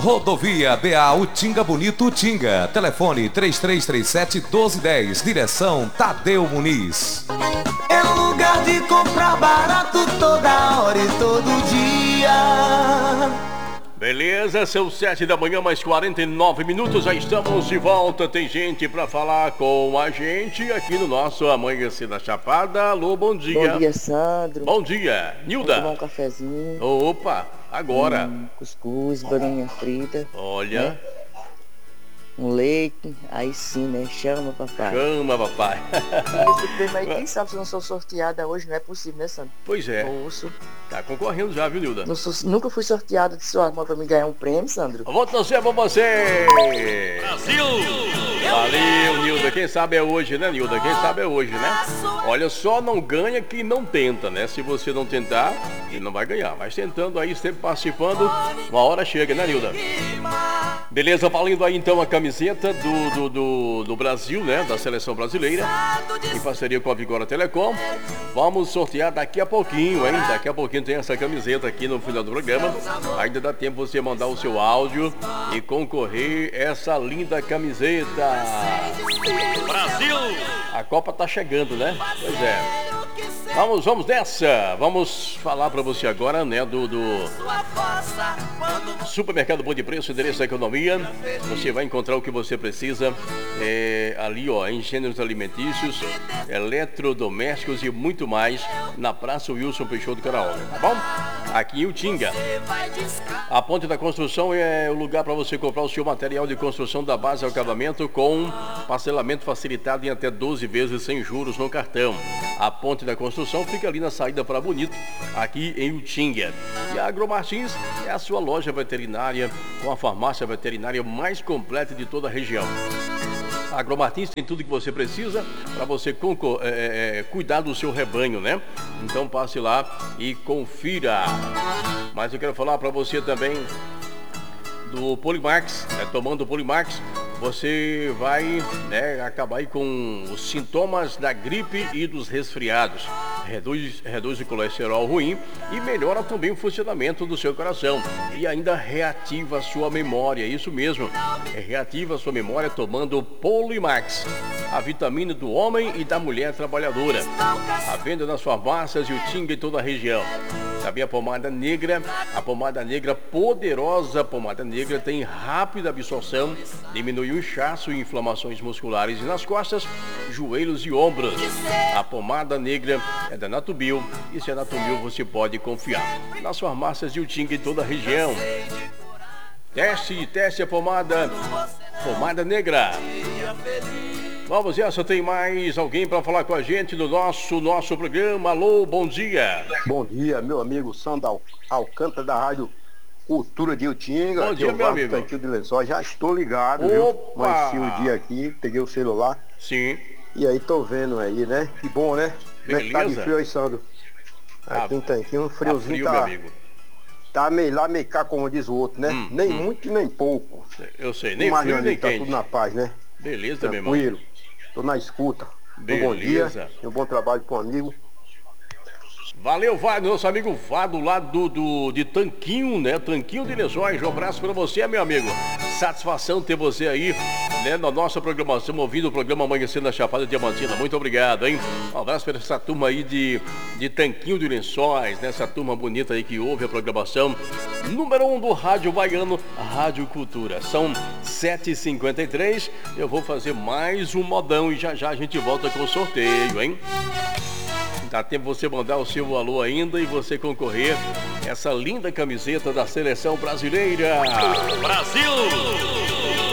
Rodovia BA Utinga Bonito Utinga. Telefone 3337-1210. Direção Tadeu Muniz. É lugar de comprar barato toda hora e todo dia. Beleza, são 7 da manhã, mais 49 minutos, já estamos de volta. Tem gente pra falar com a gente aqui no nosso Amanhecer da Chapada. Alô, bom dia. Bom dia, Sandro. Bom dia, Nilda. Vamos tomar um cafezinho. Opa, agora. Cuscuz, bananinha frita. Olha. Né? Um leite, aí sim, né? Chama, papai. Chama, papai. Esse prêmio aí, quem sabe se eu não sou sorteada hoje, não é possível, né, Sandro? Pois é. Ouço. Tá concorrendo já, viu, Nilda? Nunca fui sorteada de sua mão pra me ganhar um prêmio, Sandro. Vou torcer pra você! Brasil! Valeu, Nilda. Quem sabe é hoje, né, Nilda? Quem sabe é hoje, né? Olha, só não ganha quem não tenta, né? Se você não tentar, ele não vai ganhar. Mas tentando aí, sempre participando, uma hora chega, né, Nilda? Beleza, valendo aí então a camiseta do Brasil, né? Da seleção brasileira, em parceria com a Vigora Telecom. Vamos sortear daqui a pouquinho, hein? Daqui a pouquinho tem essa camiseta aqui no final do programa. Ainda dá tempo você mandar o seu áudio e concorrer essa linda camiseta. Brasil! A Copa tá chegando, né? Pois é. Vamos nessa. Vamos falar pra você agora, né, do Supermercado Bom de Preço, endereço da economia. Você vai encontrar o que você precisa ali, ó, em gêneros alimentícios, eletrodomésticos e muito mais na Praça Wilson Peixoto Caraolho, tá bom? Aqui em Utinga. A Ponte da Construção é o lugar para você comprar o seu material de construção da base ao acabamento com parcelamento facilitado em até 12 vezes sem juros no cartão. A Ponte da Construção fica ali na saída para Bonito, aqui em Utinga. E a Agromartins é a sua loja veterinária com a farmácia veterinária mais completa de toda a região. A Agromartins tem tudo que você precisa para você cuidar do seu rebanho, né? Então passe lá e confira. Mas eu quero falar para você também do Polimax, tomando o Polimax, você vai, né, acabar aí com os sintomas da gripe e dos resfriados. Reduz o colesterol ruim e melhora também o funcionamento do seu coração. E ainda reativa a sua memória, isso mesmo. Reativa a sua memória tomando o Polimax, a vitamina do homem e da mulher trabalhadora. A venda nas farmácias e o Utinga em toda a região. Também a pomada negra poderosa. A pomada negra tem rápida absorção, diminui o inchaço e inflamações musculares e nas costas, joelhos e ombros. A pomada negra é da Natubio e se é Natubio você pode confiar. Nas farmácias de Utinga em toda a região. Teste a pomada negra. Vamos ver se tem mais alguém para falar com a gente no nosso programa. Alô, bom dia. Bom dia, meu amigo Sandro Alcântara da Rádio Cultura de Utinga. Bom dia, meu amigo. Tanquinho de Lençóis, já estou ligado, Opa! viu? Amanheci o dia aqui, peguei o celular. Sim. E aí tô vendo aí, né? Que bom, né? Beleza. Tá de frio aí, Sandro. Aqui em Tanquinho, um friozinho frio, meu amigo. Tá meio lá, meio cá, como diz o outro, né? Nem muito, nem pouco. Eu sei, nem frio, nem tá quente. tudo na paz, né? Beleza, meu irmão. Tranquilo. Tô na escuta. Beleza. Um bom dia e um bom trabalho pro amigo. Valeu, Vado, nosso amigo Vado lá de Tanquinho, né? Tanquinho de Lençóis. Um abraço pra você, meu amigo. Satisfação ter você aí, né, na nossa programação, ouvindo o programa Amanhecer na Chapada Diamantina. Muito obrigado, hein? Um abraço para essa turma aí de Tanquinho de Lençóis, né? Essa turma bonita aí que ouve a programação número 1 do Rádio Baiano, Rádio Cultura. São 7h53. Eu vou fazer mais um modão e já a gente volta com o sorteio, hein? Dá tempo você mandar o seu alô ainda e você concorrer essa linda camiseta da Seleção Brasileira. Brasil!